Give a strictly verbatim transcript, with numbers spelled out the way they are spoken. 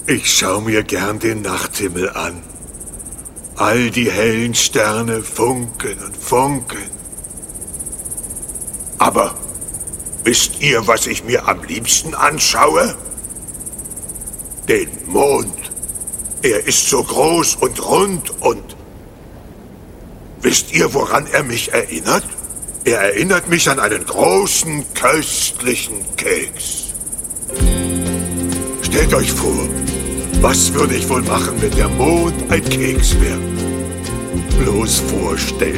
Ich schau mir gern den Nachthimmel an. All die hellen Sterne funkeln und funkeln. Aber wisst ihr, was ich mir am liebsten anschaue? Den Mond. Er ist so groß und rund und... Wisst ihr, woran er mich erinnert? Er erinnert mich an einen großen, köstlichen Keks. Stellt euch vor, was würde ich wohl machen, wenn der Mond ein Keks wäre? Bloß vorstellen.